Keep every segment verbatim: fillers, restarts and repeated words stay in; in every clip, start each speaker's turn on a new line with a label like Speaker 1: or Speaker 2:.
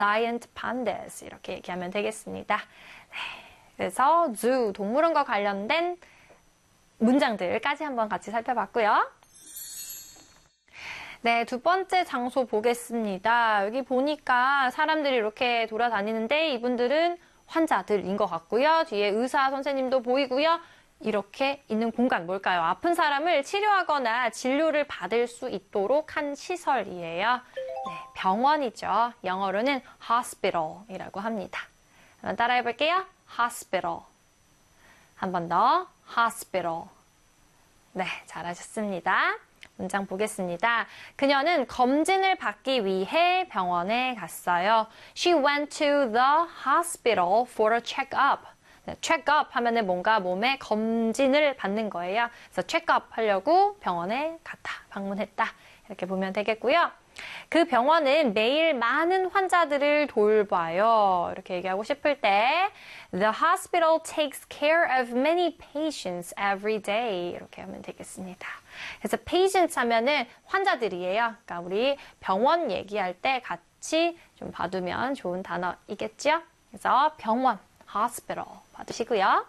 Speaker 1: giant pandas 이렇게 얘기하면 되겠습니다. 네, 그래서 zoo, 동물원과 관련된 문장들까지 한번 같이 살펴봤고요. 네, 두 번째 장소 보겠습니다. 여기 보니까 사람들이 이렇게 돌아다니는데 이분들은 환자들인 것 같고요. 뒤에 의사 선생님도 보이고요. 이렇게 있는 공간 뭘까요? 아픈 사람을 치료하거나 진료를 받을 수 있도록 한 시설이에요. 네, 병원이죠. 영어로는 hospital이라고 합니다. 한번 따라해 볼게요. hospital. 한 번 더. hospital. 네, 잘하셨습니다. 문장 보겠습니다. 그녀는 검진을 받기 위해 병원에 갔어요. She went to the hospital for a check-up. 네, check-up 하면은 뭔가 몸에 검진을 받는 거예요. 그래서 check-up 하려고 병원에 갔다, 방문했다. 이렇게 보면 되겠고요. 그 병원은 매일 많은 환자들을 돌봐요. 이렇게 얘기하고 싶을 때 The hospital takes care of many patients every day. 이렇게 하면 되겠습니다. 그래서 patients 하면은 환자들이에요. 그러니까 우리 병원 얘기할 때 같이 좀 봐두면 좋은 단어이겠죠? 그래서 병원, hospital 봐두시고요.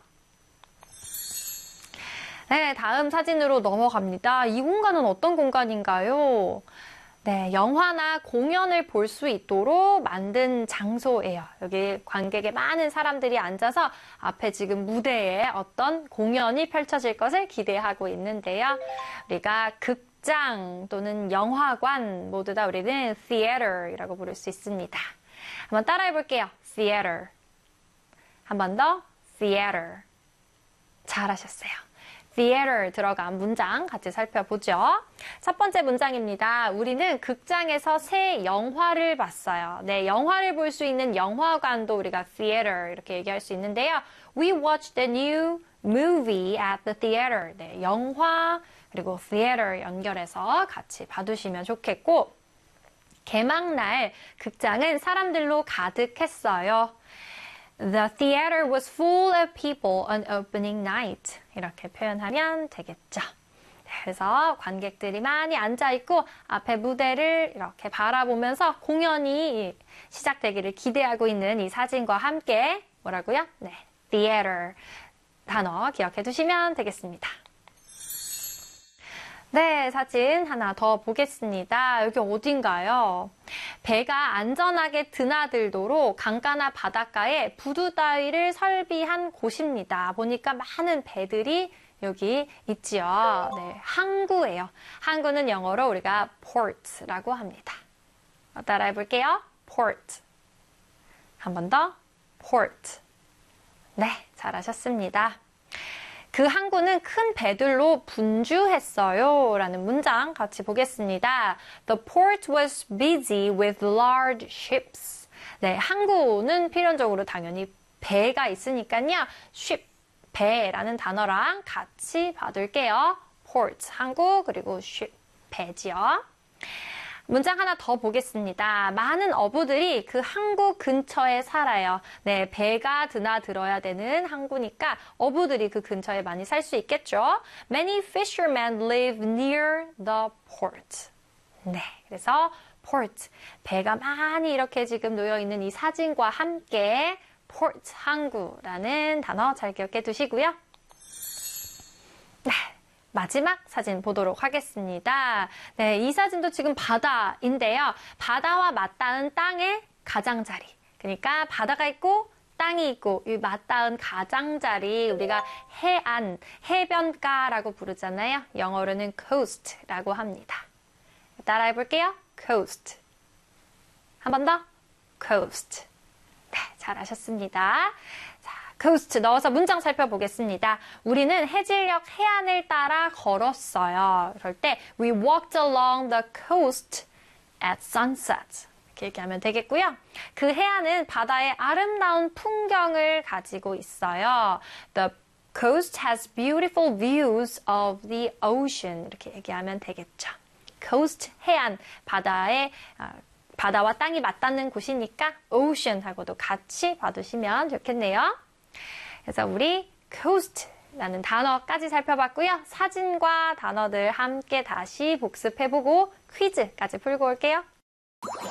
Speaker 1: 네, 다음 사진으로 넘어갑니다. 이 공간은 어떤 공간인가요? 네, 영화나 공연을 볼 수 있도록 만든 장소예요. 여기 관객의 많은 사람들이 앉아서 앞에 지금 무대에 어떤 공연이 펼쳐질 것을 기대하고 있는데요. 우리가 극장 또는 영화관 모두 다 우리는 theater이라고 부를 수 있습니다. 한번 따라해 볼게요. theater. 한 번 더. theater. 잘하셨어요. theater 들어간 문장 같이 살펴보죠. 첫 번째 문장입니다. 우리는 극장에서 새 영화를 봤어요. 네, 영화를 볼 수 있는 영화관도 우리가 theater 이렇게 얘기할 수 있는데요. We watched a new movie at the theater. 네, 영화 그리고 theater 연결해서 같이 봐두시면 좋겠고 개막날 극장은 사람들로 가득했어요. The theater was full of people on opening night. 이렇게 표현하면 되겠죠. 그래서 관객들이 많이 앉아있고 앞에 무대를 이렇게 바라보면서 공연이 시작되기를 기대하고 있는 이 사진과 함께 뭐라고요? 네, theater 단어 기억해 두시면 되겠습니다. 네, 사진 하나 더 보겠습니다. 여기 어딘가요? 배가 안전하게 드나들도록 강가나 바닷가에 부두 따위를 설비한 곳입니다. 보니까 많은 배들이 여기 있지요. 네, 항구예요. 항구는 영어로 우리가 port라고 합니다. 따라해 볼게요. port. 한 번 더. port. 네, 잘하셨습니다. 그 항구는 큰 배들로 분주했어요. 라는 문장 같이 보겠습니다. The port was busy with large ships. 네, 항구는 필연적으로 당연히 배가 있으니까요. ship, 배라는 단어랑 같이 봐둘게요. port, 항구, 그리고 ship, 배지요. 문장 하나 더 보겠습니다. 많은 어부들이 그 항구 근처에 살아요. 네, 배가 드나들어야 되는 항구니까 어부들이 그 근처에 많이 살 수 있겠죠. Many fishermen live near the port. 네, 그래서 port, 배가 많이 이렇게 지금 놓여 있는 이 사진과 함께 port, 항구라는 단어 잘 기억해 두시고요. 네. 마지막 사진 보도록 하겠습니다. 네, 이 사진도 지금 바다인데요. 바다와 맞닿은 땅의 가장자리. 그러니까 바다가 있고 땅이 있고 이 맞닿은 가장자리 우리가 해안, 해변가라고 부르잖아요. 영어로는 coast라고 합니다. 따라해 볼게요. coast. 한 번 더. coast. 네, 잘하셨습니다. 자, coast 넣어서 문장 살펴보겠습니다. 우리는 해질녘 해안을 따라 걸었어요. 그럴 때 we walked along the coast at sunset. 이렇게 얘기하면 되겠고요. 그 해안은 바다의 아름다운 풍경을 가지고 있어요. The coast has beautiful views of the ocean. 이렇게 얘기하면 되겠죠. coast, 해안, 바다의 바다와 땅이 맞닿는 곳이니까 ocean하고도 같이 봐두시면 좋겠네요. 그래서 우리 coast라는 단어까지 살펴봤고요. 사진과 단어들 함께 다시 복습해보고 퀴즈까지 풀고 올게요.